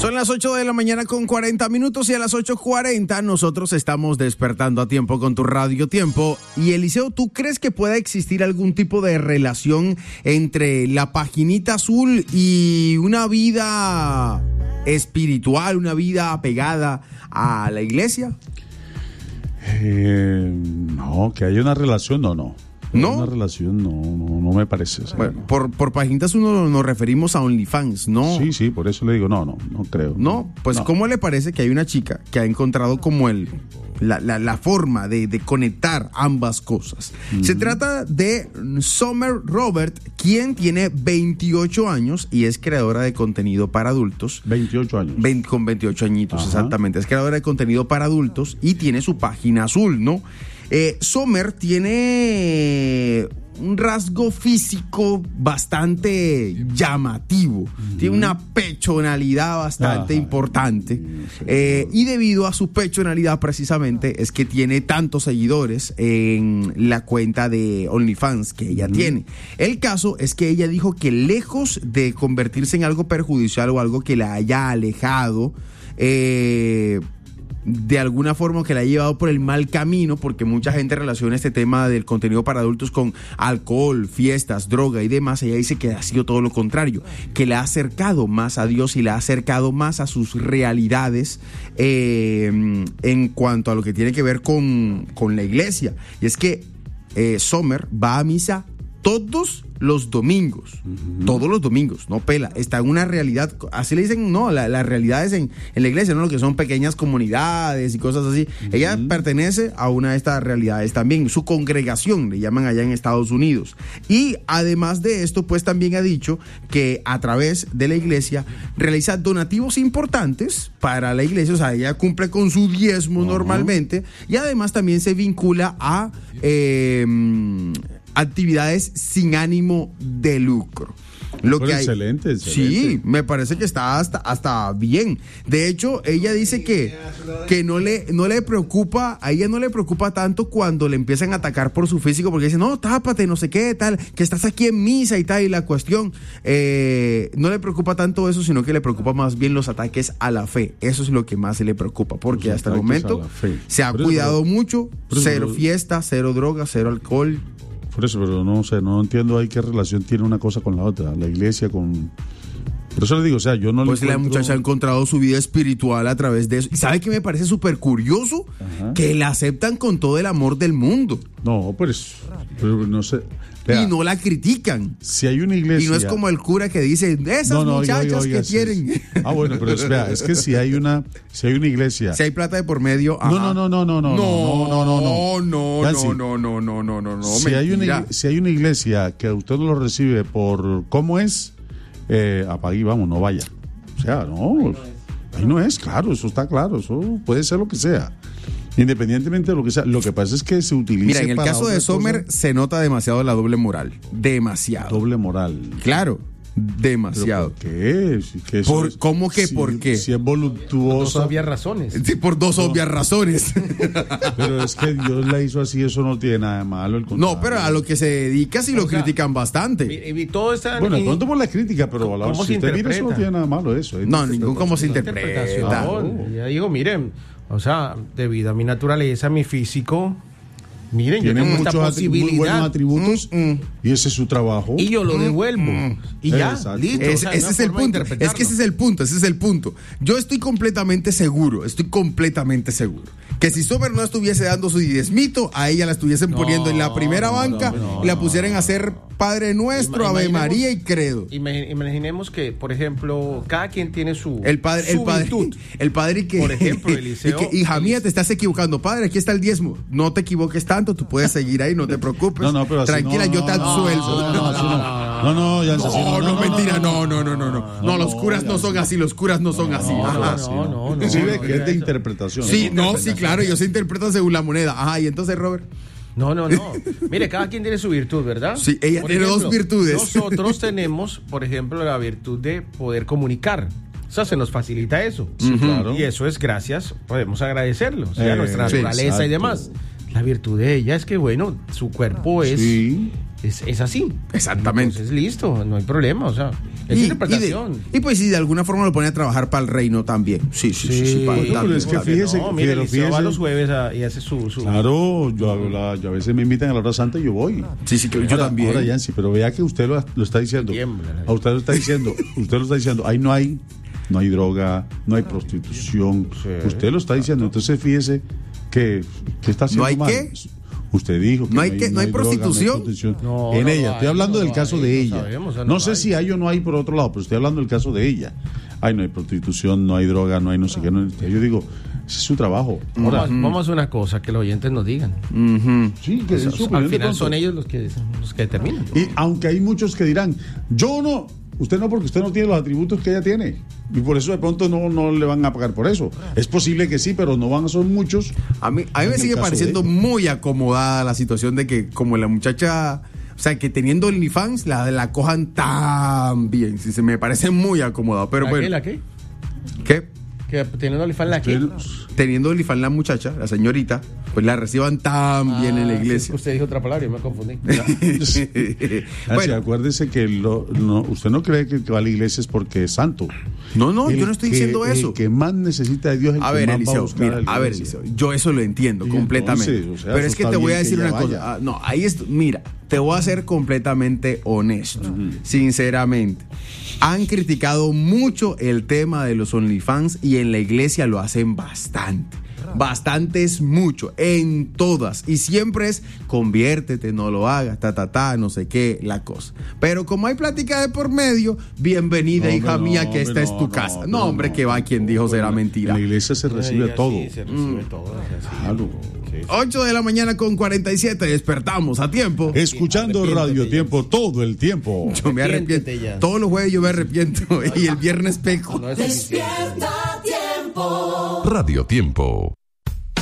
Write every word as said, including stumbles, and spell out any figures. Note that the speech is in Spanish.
Son las ocho de la mañana con cuarenta minutos y a las ocho cuarenta nosotros estamos despertando a tiempo con tu Radio Tiempo. Y Eliseo, ¿tú crees que pueda existir algún tipo de relación entre la paginita azul y una vida espiritual, una vida apegada a la iglesia? Eh, no, que haya una relación, no, no. ¿No? Una relación, no, no, no me parece. O sea, Bueno, no. por, por paginitas uno nos referimos a OnlyFans, ¿no? Sí, sí, por eso le digo, no, no, no creo. No, pues no. ¿cómo le parece que hay una chica que ha encontrado como el la, la, la forma de, de conectar ambas cosas? Uh-huh. Se trata de Summer Robert, quien tiene veintiocho años y es creadora de contenido para adultos. veintiocho años. veinte, con veintiocho añitos, ajá, exactamente. Es creadora de contenido para adultos y tiene su página azul, ¿no? Eh, Summer tiene un rasgo físico bastante llamativo, uh-huh, tiene una pechonalidad bastante, ajá, importante, eh, y debido a su pechonalidad precisamente es que tiene tantos seguidores en la cuenta de OnlyFans que ella, uh-huh, tiene. El caso es que ella dijo que lejos de convertirse en algo perjudicial o algo que la haya alejado, eh, de alguna forma que la ha llevado por el mal camino, porque mucha gente relaciona este tema del contenido para adultos con alcohol, fiestas, droga y demás. Ella dice que ha sido todo lo contrario, que la ha acercado más a Dios y la ha acercado más a sus realidades eh, en cuanto a lo que tiene que ver con, con la iglesia. Y es que eh, Summer va a misa todos los domingos, uh-huh, todos los domingos, no pela, está en una realidad, así le dicen, no, la, las realidades en, en la iglesia, no, lo que son pequeñas comunidades y cosas así. Uh-huh. Ella pertenece a una de estas realidades también, su congregación, le llaman allá en Estados Unidos. Y además de esto, pues también ha dicho que a través de la iglesia realiza donativos importantes para la iglesia, o sea, ella cumple con su diezmo, uh-huh, normalmente, y además también se vincula a Eh, actividades sin ánimo de lucro. Lo que hay, excelente, excelente. Sí, me parece que está hasta, hasta bien. De hecho, ella dice que, que no le, no le preocupa, a ella no le preocupa tanto cuando le empiezan a atacar por su físico, porque dice, no, tápate, no sé qué, tal, que estás aquí en misa y tal, y la cuestión, eh, no le preocupa tanto eso, sino que le preocupa más bien los ataques a la fe. Eso es lo que más le preocupa, porque los hasta el momento se ha pero cuidado pero, mucho, pero, cero pero, fiesta, cero droga, cero alcohol. Por eso, pero no sé, no entiendo ahí qué relación tiene una cosa con la otra, la iglesia con... Por eso le digo, o sea, yo no pues le la encuentro... muchacha ha encontrado su vida espiritual a través de eso. ¿Y sabe qué me parece súper curioso? Ajá. Que la aceptan con todo el amor del mundo. No, pues, pero no sé... Vea, y no la critican. Si hay una iglesia... Y no es como el cura que dice, esas no, no, muchachas oiga, oiga, que sí, quieren... Ah, bueno, pero es, vea, es que si hay una si hay una iglesia... Si hay plata de por medio... No, no, no, no, no, no, no, no, no, no, no, no, no, no, no, no, no, no, si hay una Si hay una iglesia que usted no lo recibe por cómo es, eh, apague y vamos, no vaya. O sea, no, ahí no es, claro, eso está claro, eso puede ser lo que sea. Independientemente de lo que sea, lo que pasa es que se utiliza. Mira, en el caso de Summer se nota demasiado la doble moral. Demasiado. Doble moral. Claro, demasiado. ¿Por qué? ¿Qué ¿Por, es, ¿Cómo que si, por qué? Si es voluptuosa. Por dos obvias razones. Sí, por dos no. obvias razones. Pero es que Dios la hizo así, eso no tiene nada de malo. El no, pero a lo que se dedica sí o lo sea, critican bastante. Y, y todo está bueno, de pronto por la crítica, pero a la hora si usted mira, eso no tiene nada de malo eso. No, ningún cómo se interpreta. Oh. Ya digo, miren, o sea, debido a mi naturaleza, mi físico, miren, tiene yo tengo muchos esta posibilidad. Muy buenos atributos mm, mm. y ese es su trabajo. Y yo lo devuelvo. Mm, y ya, exacto. listo. Es, o sea, ese es el punto. Es que ese es el punto, ese es el punto. Yo estoy completamente seguro, estoy completamente seguro que si Summer no estuviese dando su diezmito, a ella la estuviesen no, poniendo en la primera no, banca no, no, y la pusieran a hacer Padre Nuestro, Ave María y Credo. Imaginemos que, por ejemplo, cada quien tiene su, el padre, su el padre, virtud. El padre que, por ejemplo, Eliseo, y que, hija mía, te estás equivocando. Padre, aquí está el diezmo. No te equivoques tanto, tú puedes seguir ahí, no te preocupes. No, no, pero tranquila, no, yo te absuelvo. No, no, no, no, no, no, ya no, no, no, mentira, no, no, no, no, no. No, los curas no son así, los curas no son así. No, no, no. Sí, que es de interpretación. Sí, no, sí, claro, ellos se interpretan según la moneda. Ajá, y entonces, Robert. No, no, no. Mire, cada quien tiene su virtud, ¿verdad? Sí, ella por tiene ejemplo, dos virtudes. Nosotros tenemos, por ejemplo, la virtud de poder comunicar. O sea, se nos facilita eso. Sí, claro. Y eso es gracias, podemos agradecerlo. O sea, eh, nuestra sí, naturaleza exacto. y demás. La virtud de ella es que, bueno, su cuerpo es... Sí. es, es así. Exactamente. Entonces, listo, no hay problema, o sea, es Y, y, interpretación. de- y pues si de alguna forma lo pone a trabajar para el reino también. Sí, sí, sí. sí, Sí, para- no, también, pero es que también. fíjese, no, mira, pero Eliseo va fíjese- los jueves a- y hace su... su Claro, yo, hago la- yo a veces me invitan a la hora santa y yo voy. Sí, sí, que yo Ahora- también. Ahora, Yancy, pero vea que usted lo, lo está diciendo. Tiembla. A usted lo está diciendo. Usted lo está diciendo. Ahí no hay, no hay droga, no hay prostitución. Usted lo está diciendo. Entonces fíjese que, que está haciendo ¿No hay mal. qué? Usted dijo que ¿No hay qué? ¿No hay droga, prostitución? prostitución. No, en no ella, lo estoy hay, hablando no del lo caso hay, de no ella. sabemos, o sea, no no sé hay. si hay o no hay por otro lado, pero estoy hablando del caso de ella. Ay, no hay prostitución, no hay droga, no hay no sé qué. No, yo digo, ese es su trabajo. Ahora, Vamos, vamos a hacer una cosa, que los oyentes nos digan. sí, que es su opinión Al de final pronto. son ellos los que, los que determinan. Y aunque hay muchos que dirán, yo no, usted no, porque usted no tiene los atributos que ella tiene. Y por eso de pronto no, no le van a pagar por eso. Es posible que sí, pero no van a ser muchos. A mí, a mí En me el sigue caso pareciendo de ella. muy acomodada la situación de que como la muchacha, o sea, que teniendo OnlyFans la, la cojan tan bien. Sí, se me parece muy acomodado. Pero ¿La bueno, qué? ¿La qué? ¿qué? Que tiene un OnlyFans, ¿la qué? Teniendo OnlyFans la muchacha, la señorita, pues la reciban tan bien en la Ah, sí, iglesia. usted dijo otra palabra, yo me confundí. Así, Bueno, acuérdese que lo- no, usted no cree que el que va a la iglesia es porque es santo. no, no, El yo no estoy que- diciendo eso. El que más necesita de Dios es el A que ver, más va a Eliseo, buscar mira, a la a ver, iglesia. Eliseo, yo eso lo entiendo Y completamente. entonces, o sea, pero eso es que está te voy a bien que decir una ella cosa. vaya. Ah, no, ahí es, mira, te voy a ser completamente honesto, sinceramente. Han criticado mucho el tema de los OnlyFans y en la iglesia lo hacen bastante. Bastante es mucho, en todas. Y siempre es conviértete, no lo hagas, ta, ta, ta, no sé qué, la cosa. Pero como hay plática de por medio, bienvenida, No, hija hombre, mía, no, que esta hombre, es tu no, casa. no, No, pero hombre, no, que va quien dijo será mentira. En la iglesia se recibe Ella todo. sí, se recibe todo. o sea, sí. Claro. Sí, sí. ocho de la mañana con cuarenta y siete, despertamos a tiempo. Escuchando Arrepiéntete, Radio ya. Tiempo todo el tiempo. Yo me arrepiento. Arrepiéntete ya. Todos los jueves yo me arrepiento y el viernes peco. No es suficiente. Despierta tiempo. Radio Tiempo.